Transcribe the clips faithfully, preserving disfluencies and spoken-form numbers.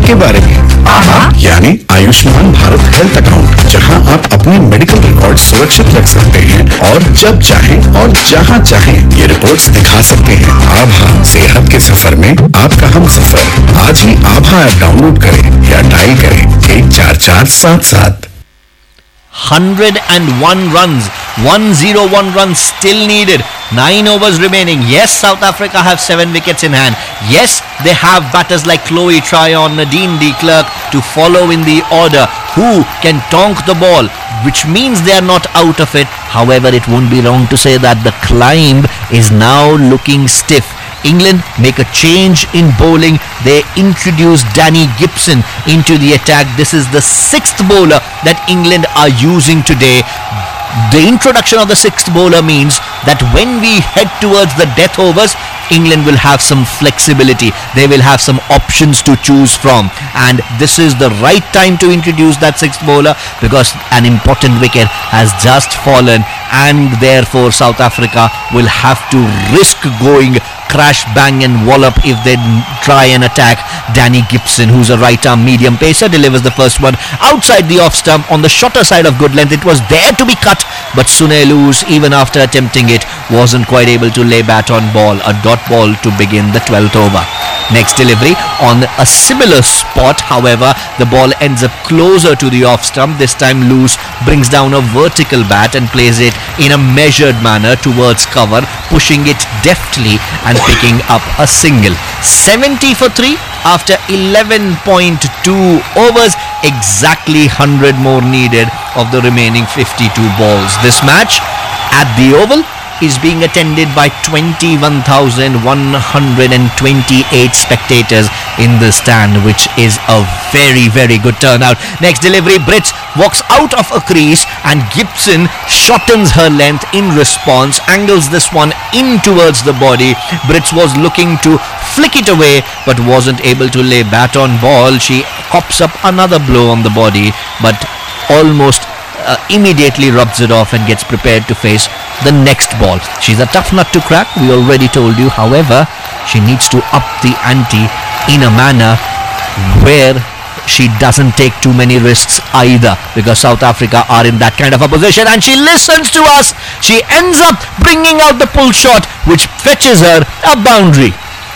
के बारे में, यानी आयुष्मान भारत हेल्थ अकाउंट, जहां आप अपने मेडिकल रिकॉर्ड सुरक्षित रख सकते हैं और जब चाहें और जहां चाहें ये रिपोर्ट्स दिखा सकते हैं। आभा, सेहत के सफर में आपका हम सफर। आज ही आभा ऐप डाउनलोड करें या डायल करें एक चार चार सात सात। one hundred one runs, one oh one runs still needed, nine overs remaining. Yes, South Africa have seven wickets in hand. Yes, they have batters like Chloe Tryon, Nadine de Klerk to follow in the order who can tonk the ball, which means they are not out of it. However, it won't be wrong to say that the climb is now looking stiff. England make a change in bowling. They introduce Danny Gibson into the attack. This is the sixth bowler that England are using today. The introduction of the sixth bowler means that when we head towards the death overs, England will have some flexibility. They will have some options to choose from, and this is the right time to introduce that sixth bowler because an important wicket has just fallen, and therefore South Africa will have to risk going crash, bang and wallop if they try and attack Danny Gibson, who's a right arm medium pacer. Delivers the first one outside the off stump on the shorter side of good length. It was there to be cut, but Sunay Luz, even after attempting it, wasn't quite able to lay bat on ball. A dot ball to begin the twelfth over. Next delivery on a similar spot, however the ball ends up closer to the off stump. This time Luz brings down a vertical bat and plays it in a measured manner towards cover, pushing it deftly and picking up a single. Seventy for three after eleven point two overs. Exactly one hundred more needed of the remaining fifty-two balls. This match at the Oval is being attended by twenty-one thousand one hundred twenty-eight spectators in the stand, which is a very very good turnout. Next delivery, Brits walks out of a crease and Gibson shortens her length in response, angles this one in towards the body. Brits was looking to flick it away but wasn't able to lay bat on ball. She cops up another blow on the body but almost Uh, immediately rubs it off and gets prepared to face the next ball. She's a tough nut to crack, we already told you. However, she needs to up the ante in a manner where she doesn't take too many risks either, because South Africa are in that kind of a position, and she listens to us. She ends up bringing out the pull shot, which fetches her a boundary.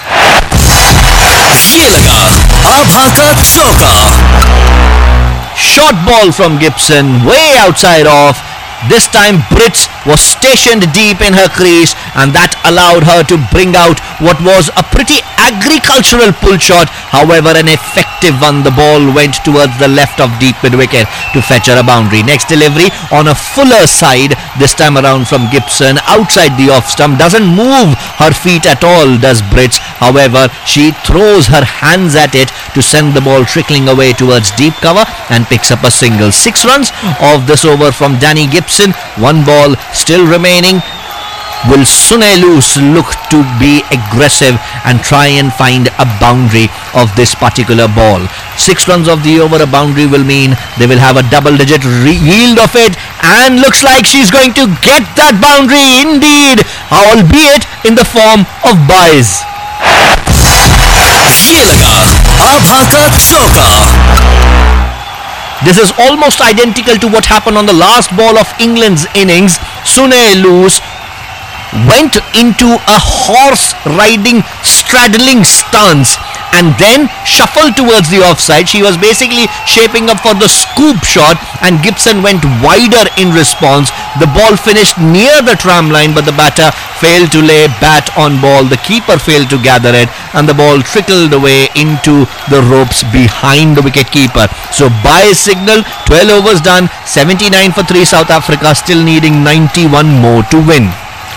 ये लगा आभा का चौका. Short ball from Gibson, way outside off. This time Brits was stationed deep in her crease, and that allowed her to bring out what was a pretty agricultural pull shot. However, an effective one. The ball went towards the left of deep mid wicket to fetch her a boundary. Next delivery on a fuller side, this time around from Gibson, outside the off stump. Doesn't move her feet at all, does Brits. However, she throws her hands at it to send the ball trickling away towards deep cover and picks up a single. Six runs of this over from Danny Gibson. One ball still remaining. Will Sunay Luz look to be aggressive and try and find a boundary of this particular ball? Six runs of the over, a boundary will mean they will have a double digit re- yield of it, and looks like she's going to get that boundary indeed, albeit in the form of buys. ये लगा आभा का चौका. This is almost identical to what happened on the last ball of England's innings. Sunay Luz went into a horse riding straddling stance and then shuffled towards the offside. She was basically shaping up for the scoop shot, and Gibson went wider in response. The ball finished near the tram line, but the batter failed to lay bat on ball. The keeper failed to gather it, and the ball trickled away into the ropes behind the wicket keeper. So by signal, twelve overs done, seventy-nine for three. South Africa still needing ninety-one more to win.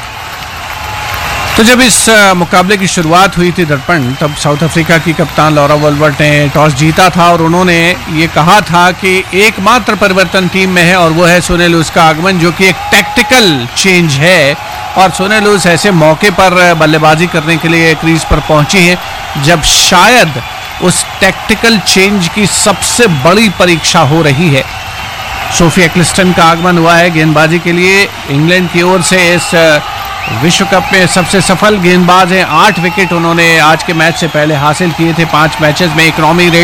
तो जब इस मुकाबले की शुरुआत हुई थी दर्पण, तब साउथ अफ्रीका की कप्तान लॉरा वोल्वर्ट ने टॉस जीता था और उन्होंने ये कहा था कि एकमात्र परिवर्तन टीम में है और वो है सुने लूज का आगमन, जो कि एक टैक्टिकल चेंज है. और सुने लूज ऐसे मौके पर बल्लेबाजी करने के लिए क्रीज पर पहुंची हैं जब शायद उस टैक्टिकल चेंज की सबसे बड़ी परीक्षा हो रही है. सोफी एक्लिस्टन का आगमन हुआ है गेंदबाजी के लिए इंग्लैंड की ओर से. इस विश्व कप में सबसे सफल गेंदबाज हैं. आठ विकेट उन्होंने आज के मैच से पहले हासिल किए थे पांच मैचेस में. Economy rate